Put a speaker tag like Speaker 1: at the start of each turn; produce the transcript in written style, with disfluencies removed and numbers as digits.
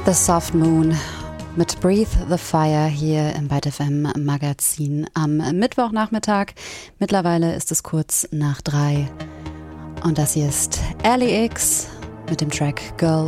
Speaker 1: The Soft Moon mit Breathe the Fire hier im Byte FM Magazin am Mittwochnachmittag. Mittlerweile ist es kurz nach 3 und das hier ist Ally X mit dem Track Girl